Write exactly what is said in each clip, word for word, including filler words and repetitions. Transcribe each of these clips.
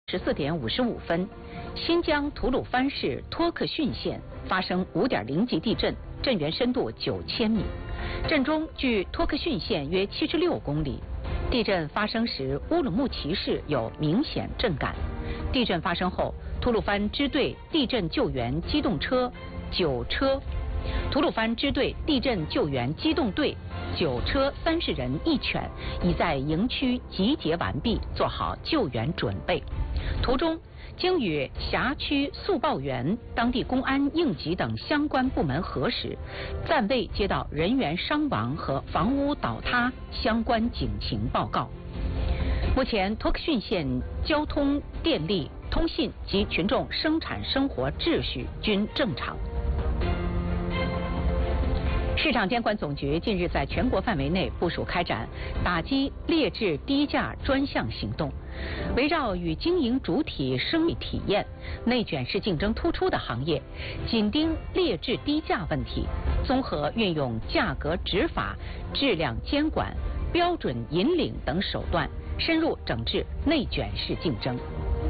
十四点五十五分，新疆吐鲁番市托克逊县发生五点零级地震，震源深度九千米，震中距托克逊县约七十六公里。地震发生时，乌鲁木齐市有明显震感。地震发生后，吐鲁番支队地震救援机动车九车，吐鲁番支队地震救援机动队九车三十人一犬已在营区集结完毕，做好救援准备。途中经与辖区速报员、当地公安、应急等相关部门核实，暂未接到人员伤亡和房屋倒塌相关警情报告。目前，托克逊县交通、电力、通信及群众生产生活秩序均正常。市场监管总局近日在全国范围内部署开展打击劣质低价专项行动，围绕与经营主体生意体验、内卷式竞争突出的行业，紧盯劣质低价问题，综合运用价格执法、质量监管、标准引领等手段，深入整治内卷式竞争。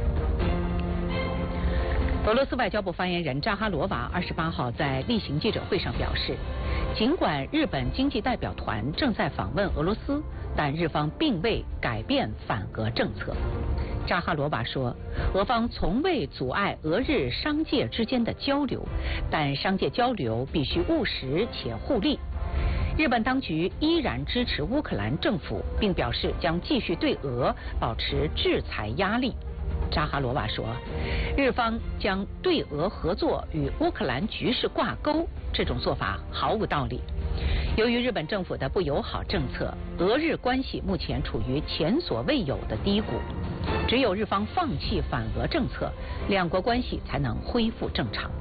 俄罗斯外交部发言人扎哈罗娃二十八号在例行记者会上表示，尽管日本经济代表团正在访问俄罗斯，但日方并未改变反俄政策。扎哈罗娃说，俄方从未阻碍俄日商界之间的交流，但商界交流必须务实且互利。日本当局依然支持乌克兰政府，并表示将继续对俄保持制裁压力。扎哈罗娃说，日方将对俄合作与乌克兰局势挂钩，这种做法毫无道理。由于日本政府的不友好政策，俄日关系目前处于前所未有的低谷。只有日方放弃反俄政策，两国关系才能恢复正常。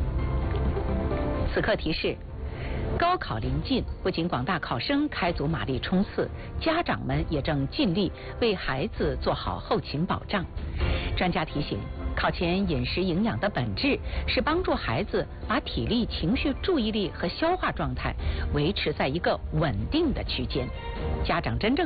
此刻提示，高考临近，不仅广大考生开足马力冲刺，家长们也正尽力为孩子做好后勤保障。专家提醒，考前饮食营养的本质是帮助孩子把体力、情绪、注意力和消化状态维持在一个稳定的区间。家长真正